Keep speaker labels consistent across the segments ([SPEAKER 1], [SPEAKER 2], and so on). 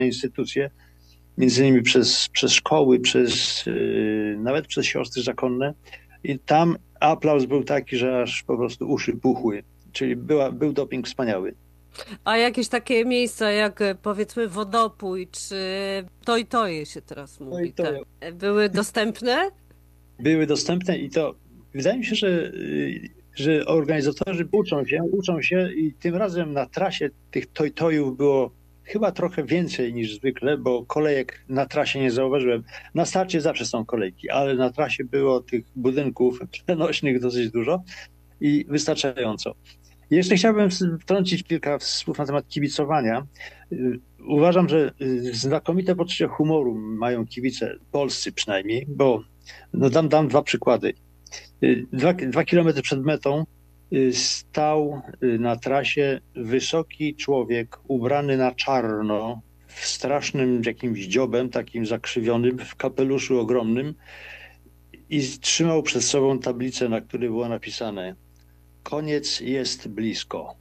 [SPEAKER 1] instytucje, między innymi przez szkoły, nawet przez siostry zakonne. I tam aplauz był taki, że aż po prostu uszy puchły. Czyli był doping wspaniały.
[SPEAKER 2] A jakieś takie miejsca jak powiedzmy Wodopój czy Toje się teraz
[SPEAKER 1] No i
[SPEAKER 2] mówi,
[SPEAKER 1] to
[SPEAKER 2] tak. Były dostępne?
[SPEAKER 1] były dostępne i to wydaje mi się, że organizatorzy uczą się i tym razem na trasie tych tojów było chyba trochę więcej niż zwykle, bo kolejek na trasie nie zauważyłem. Na starcie zawsze są kolejki, ale na trasie było tych budynków przenośnych dosyć dużo i wystarczająco. Jeszcze chciałbym wtrącić kilka słów na temat kibicowania. Uważam, że znakomite poczucie humoru mają kibice polscy przynajmniej, bo no dam dwa przykłady. 2 kilometry przed metą stał na trasie wysoki człowiek ubrany na czarno, w strasznym jakimś dziobem, takim zakrzywionym, w kapeluszu ogromnym i trzymał przed sobą tablicę, na której było napisane: koniec jest blisko.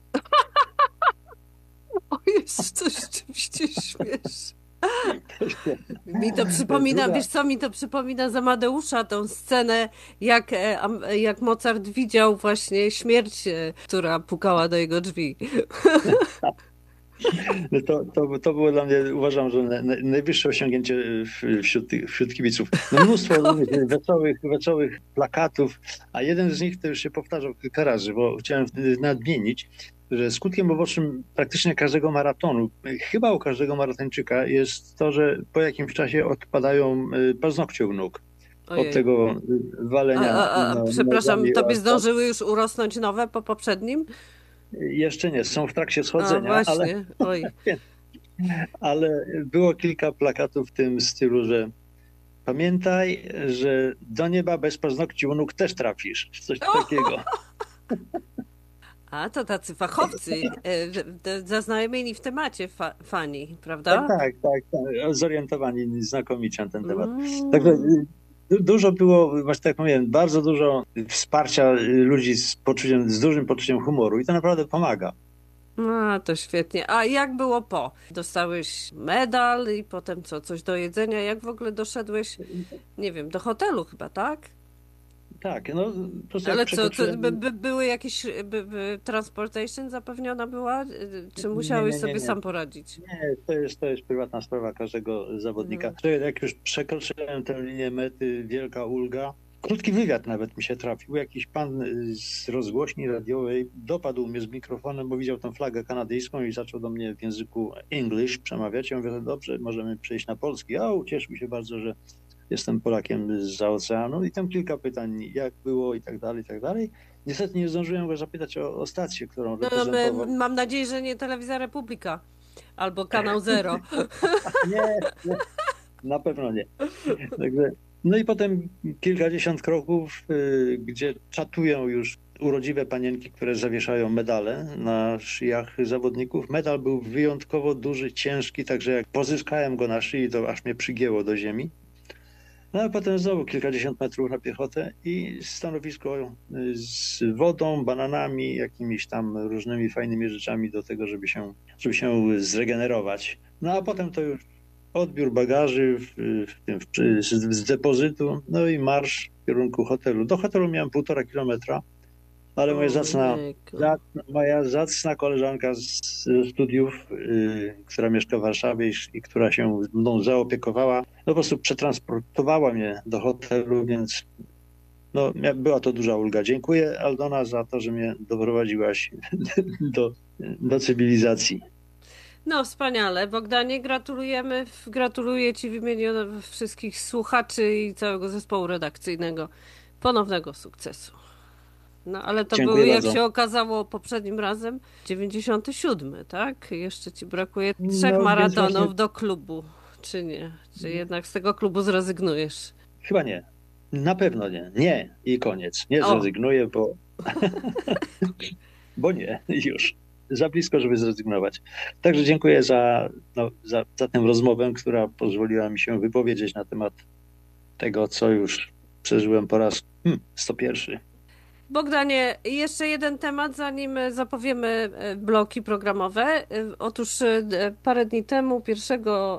[SPEAKER 2] O, jest coś rzeczywiście śmieszne. Mi to przypomina,
[SPEAKER 1] Druga,
[SPEAKER 2] wiesz co, mi to przypomina z Amadeusza tą scenę, jak Mozart widział właśnie śmierć, która pukała do jego drzwi.
[SPEAKER 1] no to było dla mnie, uważam, że najwyższe osiągnięcie wśród kibiców. No mnóstwo różnych wesołych plakatów, a jeden z nich to już się powtarzał kilka razy, bo chciałem nadmienić, że skutkiem ubocznym praktycznie każdego maratonu, chyba u każdego maratończyka, jest to, że po jakimś czasie odpadają paznokcie u nóg od
[SPEAKER 2] Ojej.
[SPEAKER 1] tego walenia
[SPEAKER 2] Przepraszam,
[SPEAKER 1] nogami o
[SPEAKER 2] tobie
[SPEAKER 1] asfalt.
[SPEAKER 2] zdążyły już urosnąć nowe po poprzednim?
[SPEAKER 1] Jeszcze nie, są w trakcie
[SPEAKER 2] A
[SPEAKER 1] schodzenia,
[SPEAKER 2] właśnie, oj.
[SPEAKER 1] ale było kilka plakatów w tym stylu, że pamiętaj, że do nieba bez paznokci u nóg też trafisz. Coś takiego.
[SPEAKER 2] A to tacy fachowcy, zaznajomieni w temacie fani,
[SPEAKER 1] Tak,
[SPEAKER 2] prawda?
[SPEAKER 1] tak, tak, tak. Zorientowani znakomicie na ten temat. Także
[SPEAKER 2] Mm.
[SPEAKER 1] dużo było, właśnie tak powiem, bardzo dużo wsparcia ludzi z dużym poczuciem humoru i to naprawdę pomaga.
[SPEAKER 2] A, to świetnie. A jak było po? Dostałeś medal i potem co, coś do jedzenia? Jak w ogóle doszedłeś, nie wiem, do hotelu chyba, tak?
[SPEAKER 1] Tak, no po prostu jak
[SPEAKER 2] Ale co,
[SPEAKER 1] przekroczyłem.
[SPEAKER 2] były jakieś, transportation zapewniona była? Czy
[SPEAKER 1] Nie,
[SPEAKER 2] musiałeś
[SPEAKER 1] nie, nie,
[SPEAKER 2] sobie
[SPEAKER 1] nie.
[SPEAKER 2] sam poradzić?
[SPEAKER 1] Nie, to jest prywatna sprawa każdego zawodnika.
[SPEAKER 2] No.
[SPEAKER 1] Jak już przekroczyłem tę linię mety, wielka ulga. Krótki wywiad nawet mi się trafił. Jakiś pan z rozgłośni radiowej dopadł mnie z mikrofonem, bo widział tę flagę kanadyjską i zaczął do mnie w języku English przemawiać. Ja mówię, że dobrze, możemy przejść na polski. A ucieszył się bardzo, że jestem Polakiem zza oceanu i tam kilka pytań, jak było i tak dalej, i tak dalej. Niestety nie zdążyłem go zapytać o stację, którą
[SPEAKER 2] No,
[SPEAKER 1] reprezentował.
[SPEAKER 2] mam nadzieję, że nie Telewizja Republika albo Kanał Zero.
[SPEAKER 1] Nie, nie, na pewno nie. Także, no i potem kilkadziesiąt kroków, gdzie czatują już urodziwe panienki, które zawieszają medale na szyjach zawodników. Medal był wyjątkowo duży, ciężki, także jak pozyskałem go na szyi, to aż mnie przygięło do ziemi. No a potem znowu kilkadziesiąt metrów na piechotę i stanowisko z wodą, bananami, jakimiś tam różnymi fajnymi rzeczami do tego, żeby się zregenerować. No a potem to już odbiór bagaży z depozytu, no i marsz w kierunku hotelu. Do hotelu miałem 1,5 kilometra, ale
[SPEAKER 2] Ojejku.
[SPEAKER 1] moja zacna koleżanka ze studiów, która mieszka w Warszawie i która się mną zaopiekowała, no po prostu przetransportowała mnie do hotelu, więc no, była to duża ulga. Dziękuję, Aldona, za to, że mnie doprowadziłaś do cywilizacji.
[SPEAKER 2] No, wspaniale. Bogdanie, gratuluję Ci w imieniu wszystkich słuchaczy i całego zespołu redakcyjnego ponownego sukcesu. No, ale to był,
[SPEAKER 1] Dziękuję
[SPEAKER 2] jak
[SPEAKER 1] bardzo.
[SPEAKER 2] się okazało poprzednim razem, 97, tak? Jeszcze Ci brakuje trzech
[SPEAKER 1] No więc właśnie
[SPEAKER 2] maratonów do klubu, czy nie? Czy jednak z tego klubu zrezygnujesz?
[SPEAKER 1] chyba nie. Na pewno nie. Nie i koniec. Nie
[SPEAKER 2] O,
[SPEAKER 1] zrezygnuję, bo nie, już. Za blisko, żeby zrezygnować. Także dziękuję za tę rozmowę, która pozwoliła mi się wypowiedzieć na temat tego, co już przeżyłem po raz 101.
[SPEAKER 2] Bogdanie, jeszcze jeden temat, zanim zapowiemy bloki programowe. Otóż parę dni temu, 1